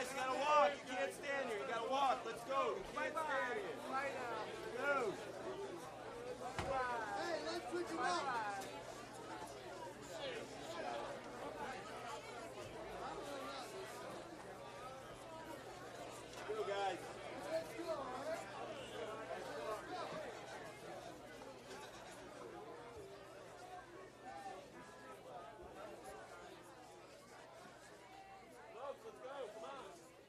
guys, you gotta walk. You can't stand here. You gotta walk. Let's go. You can't stand here. Bye now. Go. Hey, let's switch it up. Go, guys. Let's go. Come on.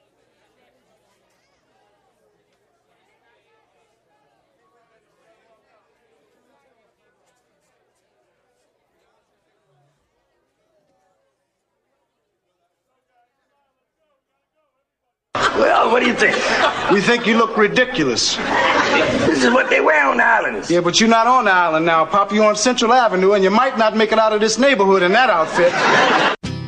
Well, what do you think? We think you look ridiculous. This is what they wear on the islands. Yeah, but you're not on the island now, Pop. You're on Central Avenue, and you might not make it out of this neighborhood in that outfit.